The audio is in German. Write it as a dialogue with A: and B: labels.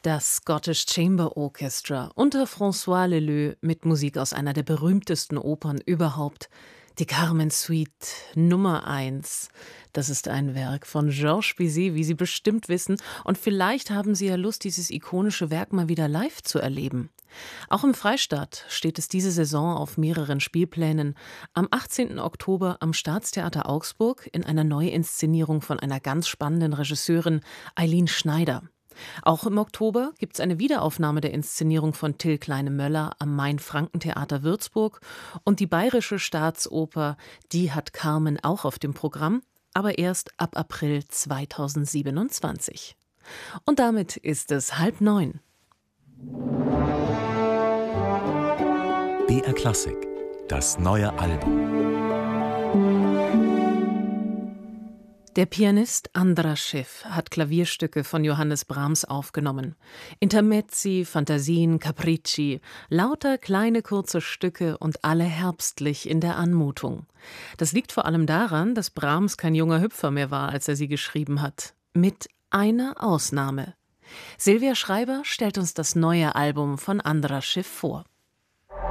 A: Das Scottish Chamber Orchestra unter François Leleux mit Musik aus einer der berühmtesten Opern überhaupt. Die Carmen Suite Nummer 1. Das ist ein Werk von Georges Bizet, wie Sie bestimmt wissen. Und vielleicht haben Sie ja Lust, dieses ikonische Werk mal wieder live zu erleben. Auch im Freistaat steht es diese Saison auf mehreren Spielplänen. Am 18. Oktober am Staatstheater Augsburg in einer Neuinszenierung von einer ganz spannenden Regisseurin, Eileen Schneider. Auch im Oktober gibt es eine Wiederaufnahme der Inszenierung von Till Kleine-Möller am Main-Franken-Theater Würzburg und die Bayerische Staatsoper, die hat Carmen auch auf dem Programm, aber erst ab April 2027. Und damit ist es 8:30.
B: BR Klassik, das neue Album.
A: Der Pianist Andras Schiff hat Klavierstücke von Johannes Brahms aufgenommen. Intermezzi, Fantasien, Capricci, lauter kleine kurze Stücke und alle herbstlich in der Anmutung. Das liegt vor allem daran, dass Brahms kein junger Hüpfer mehr war, als er sie geschrieben hat. Mit einer Ausnahme. Silvia Schreiber stellt uns das neue Album von Andras Schiff vor.